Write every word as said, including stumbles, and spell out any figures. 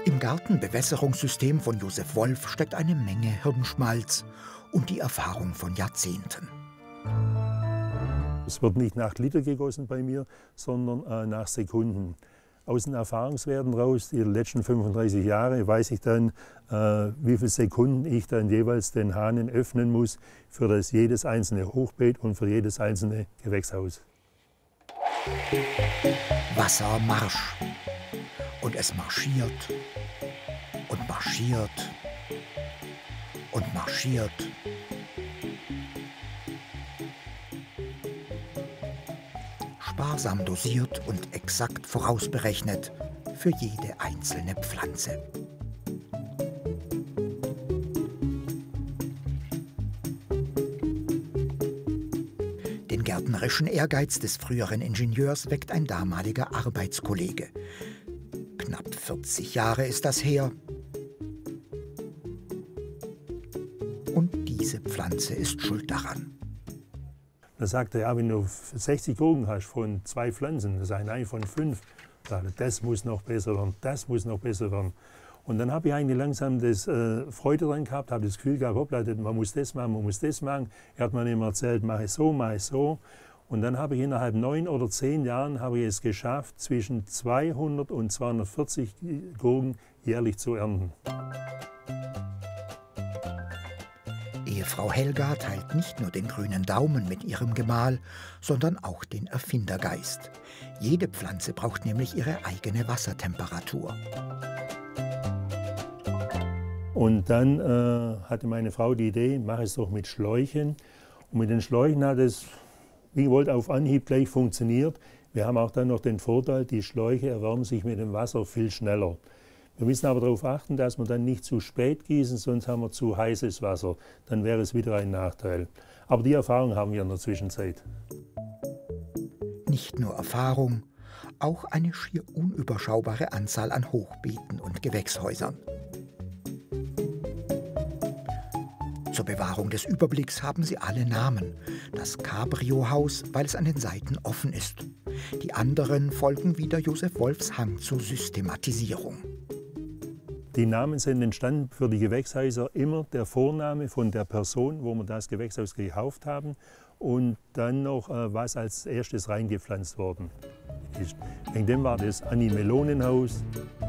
Im Gartenbewässerungssystem von Josef Wolf steckt eine Menge Hirnschmalz und die Erfahrung von Jahrzehnten. Es wird nicht nach Liter gegossen bei mir, sondern äh, nach Sekunden. Aus den Erfahrungswerten raus, die letzten fünfunddreißig Jahre, weiß ich dann, äh, wie viele Sekunden ich dann jeweils den Hahn öffnen muss für das jedes einzelne Hochbeet und für jedes einzelne Gewächshaus. Wassermarsch. Und es marschiert und marschiert und marschiert. Sparsam dosiert und exakt vorausberechnet für jede einzelne Pflanze. Den gärtnerischen Ehrgeiz des früheren Ingenieurs weckt ein damaliger Arbeitskollege. Knapp vierzig Jahre ist das her. Und diese Pflanze ist schuld daran. Da sagt er, ja, wenn du sechzig Gurken hast von zwei Pflanzen, das ist eine von fünf, sagt er, das muss noch besser werden, das muss noch besser werden. Und dann habe ich eigentlich langsam das äh, Freude dran gehabt, habe das Gefühl gehabt, hoppla, man muss das machen, man muss das machen. Er hat mir immer erzählt, mach es so, mach es so. Und dann habe ich innerhalb neun oder zehn Jahren habe ich es geschafft, zwischen zweihundert und zweihundertvierzig Gurken jährlich zu ernten. Ehefrau Helga teilt nicht nur den grünen Daumen mit ihrem Gemahl, sondern auch den Erfindergeist. Jede Pflanze braucht nämlich ihre eigene Wassertemperatur. Und dann äh, hatte meine Frau die Idee, mach es doch mit Schläuchen. Und mit den Schläuchen hat es, wie gewollt, auf Anhieb gleich funktioniert. Wir haben auch dann noch den Vorteil, die Schläuche erwärmen sich mit dem Wasser viel schneller. Wir müssen aber darauf achten, dass wir dann nicht zu spät gießen, sonst haben wir zu heißes Wasser. Dann wäre es wieder ein Nachteil. Aber die Erfahrung haben wir in der Zwischenzeit. Nicht nur Erfahrung, auch eine schier unüberschaubare Anzahl an Hochbeeten und Gewächshäusern. Zur Bewahrung des Überblicks haben sie alle Namen. Das Cabrio-Haus, weil es an den Seiten offen ist. Die anderen folgen wieder Josef Wolfs Hang zur Systematisierung. Die Namen sind entstanden für die Gewächshäuser immer der Vorname von der Person, wo wir das Gewächshaus gekauft haben, und dann noch, was als erstes reingepflanzt worden ist. Wegen dem war das Annie Melonenhaus,